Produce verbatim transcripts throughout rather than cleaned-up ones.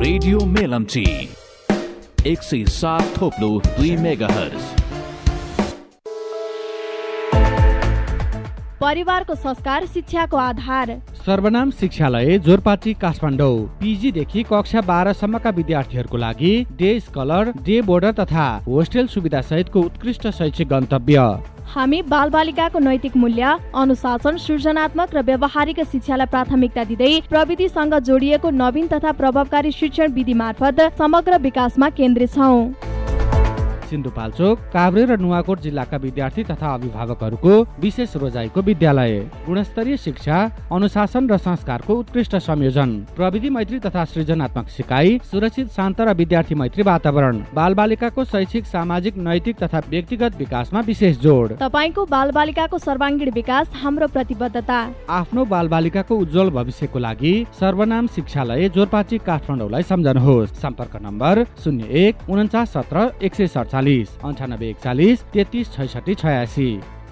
Radio Melamchi एक सय सात थोप्लो दुई मेगाहर्ज। परिवारको संस्कार शिक्षाको आधार। सर्वनाम शिक्षालय जोरपाटी काठमाडौँ। पीजीदेखि कक्षा बाह्रसम्मका विद्यार्थीहरूको लागि डे स्कलर, डे बोर्डर तथा होस्टेल सुविधा सहितको उत्कृष्ट शैक्षिक गन्तव्य। हामी बालबालिकाको नैतिक मूल्य, अनुशासन, सृजनात्मक र व्यावहारिक शिक्षालाई प्राथमिकता दिँदै प्रविधिसँग जोडिएको नवीन तथा प्रभावकारी शिक्षण विधि मार्फत समग्र विकासमा केन्द्रित छौं। सिन्धुपाल्चोक, काभ्रे र नुवाकोट जिल्लाका विद्यार्थी तथा अभिभावकहरूको विशेष रोजाइको विद्यालय। गुणस्तरीय शिक्षा, अनुशासन र संस्कारको उत्कृष्ट संयोजन, प्रविधि मैत्री तथा सृजनात्मक सिकाइ, सुरक्षित शान्त र विद्यार्थी मैत्री वातावरण, बालबालिकाको शैक्षिक, सामाजिक, नैतिक तथा व्यक्तिगत विकासमा विशेष जोड। तपाईको बालबालिकाको सर्वाङ्गीण विकास हाम्रो प्रतिबद्धता। आफ्नो बालबालिकाको उज्जवल भविष्यको लागि सर्वनाम शिक्षालय जोरपाटी काठमाडौँलाई सम्झनुहोस्। सम्पर्क नम्बर शून्य एक उन्चास सत्र एक सय सडचालिस अन्ठानब्बे एकचालिस तेत्तिस छैसठी छयासी।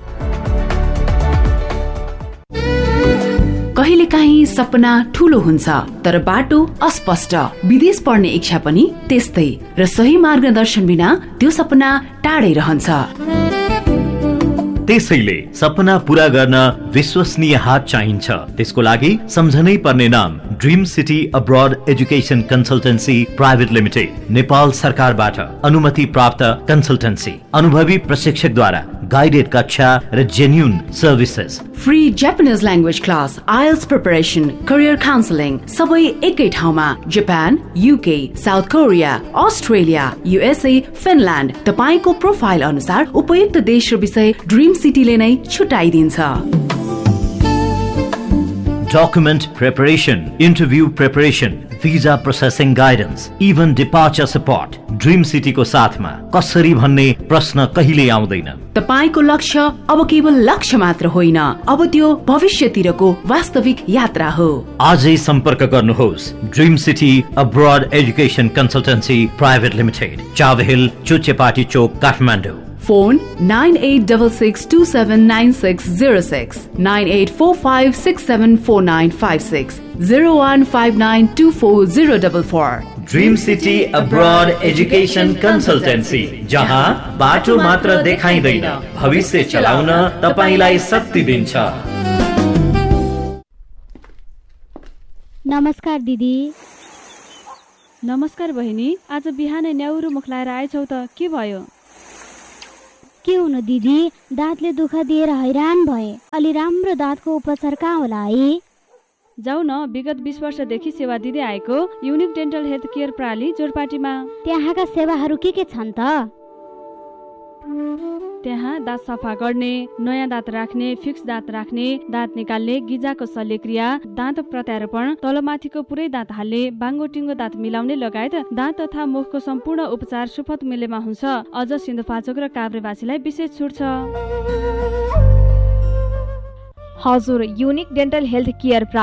कहिलेकाहीँ सपना ठूलो हुन्छ तर बाटो अस्पष्ट। विदेश पढ्ने इच्छा पनि त्यस्तै, र सही मार्गदर्शन बिना त्यो सपना टाढै रहन्छ। त्यसैले सपना पूरा गर्न विश्वसनीय हात चाहिन्छ। त्यसको लागि सम्झनै पर्ने नाम dream city abroad education consultancy private limited. Nepal सरकारबाट अनुमति प्राप्त कन्सल्टेन्सी, अनुभवी प्रशिक्षकद्वारा गाइडेड कक्षा र genuine services. Free Japanese language class, IELTS preparation, career counselling सबै एकै ठाउँमा। Japan, UK, south Korea, Australia, USA, Finland. तपाईको प्रोफाइल अनुसार उपयुक्त देश र विषय ड्रिम सिटीले नै छुटाइदिन्छ। Document preparation, interview preparation, visa processing guidance, even departure support. Dream सिटीको साथमा कसरी भन्ने प्रश्न कहिले आउँदैन। तपाईको लक्ष्य अब केवल लक्ष्य मात्र होइन, अब त्यो भविष्यतिरको वास्तविक यात्रा हो। आजै सम्पर्क गर्नुहोस् dream city abroad education consultancy private limited, Chabahil, Chuchepati चोक, Kathmandu. Phone nine eight six six two seven nine six zero six, nine eight four five six seven four nine five six, zero one five nine two four zero four four। Dream city abroad education consultancy, जहाँ बाटो मात्र देखाइँदैन, भविष्य चलाउन तपाईलाई शक्ति दिन्छ। नमस्कार दिदी। नमस्कार बहिनी, आज बिहानै न्याउरो मुख लाएर आएछौ त, के भयो? के हुनु दिदी, दाँतले दुःख दिएर हैरान भए। अलि राम्रो दाँतको उपचार कहाँ होला है? जाऊ न, विगत बीस वर्षदेखि सेवा दिँदै आएको युनिक डेन्टल हेल्थ केयर प्रणाली जोरपाटीमा। त्यहाँका सेवाहरू के के छन् त? त्यहाँ दाँत सफा गर्ने, नयाँ दाँत राख्ने, फिक्स दाँत राख्ने, दाँत निकाल्ने, गिजाको शल्यक्रिया, दाँत प्रत्यारोपण, तलमाथिको पुरै दाँत हाल्ने, बाङ्गो टिङ्गो दाँत मिलाउने लगायत दाँत तथा मुखको सम्पूर्ण उपचार सुपथ मूल्यमा हुन्छ। अझ सिन्धुपाल्चोक र काभ्रेवासीलाई विशेष छुट छ। हजुर, युनिक डेन्टल हेल्थ केयर